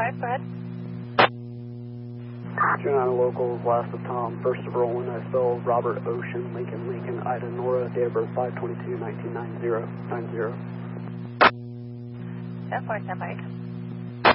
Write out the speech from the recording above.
5, go ahead. 29 locals, last of Tom, first of Roland, I spell Robert Ocean, Lincoln, Ida Nora, date of birth 5/22/1990. 10-4, stand by.